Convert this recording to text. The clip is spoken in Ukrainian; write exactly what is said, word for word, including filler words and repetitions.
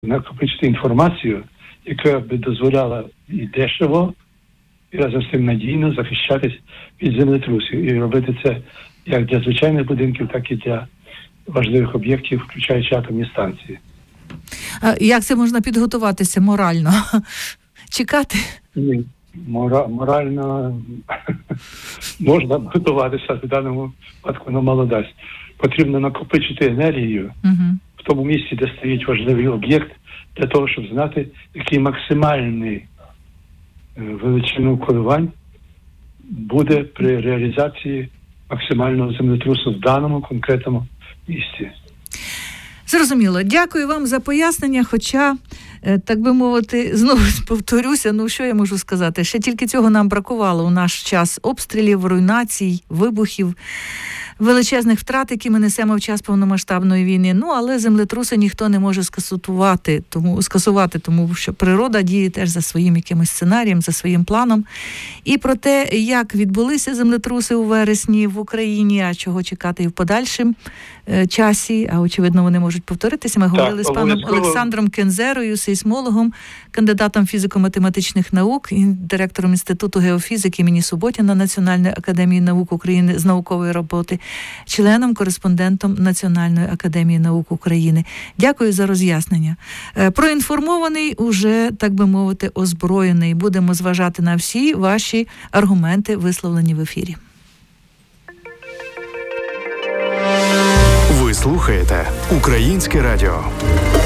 накопичити інформацію, яка би дозволяла і дешево, і разом з тим надійно захищатись від землетрусів. І робити це як для звичайних будинків, так і для важливих об'єктів, включаючи атомні станції. А як це можна підготуватися морально? Чекати? Ні, мора, морально можна готуватися, в даному випадку воно мало дасть. Потрібно накопичити енергію угу. в тому місці, де стоїть важливий об'єкт, для того, щоб знати, який максимальний величину коливань буде при реалізації максимального землетрусу в даному конкретному місці. Зрозуміло. Дякую вам за пояснення, хоча, так би мовити, знову повторюся, ну що я можу сказати, ще тільки цього нам бракувало у наш час обстрілів, руйнацій, вибухів, величезних втрат, які ми несемо в час повномасштабної війни. Ну, але землетруси ніхто не може скасувати, тому, скасувати, тому що природа діє теж за своїм якимось сценарієм, за своїм планом. І про те, як відбулися землетруси у вересні в Україні, а чого чекати і в подальшому е, часі, а очевидно вони можуть повторитися, ми так, говорили з паном Олександром Кензерою, сейсмологом, кандидатом фізико-математичних наук, і директором Інституту геофізики імені Суботіна Національної академії наук України з наукової роботи, членом, кореспондентом Національної академії наук України. Дякую за роз'яснення. Проінформований, уже, так би мовити, озброєний. Будемо зважати на всі ваші аргументи, висловлені в ефірі. Ви слухаєте Українське радіо.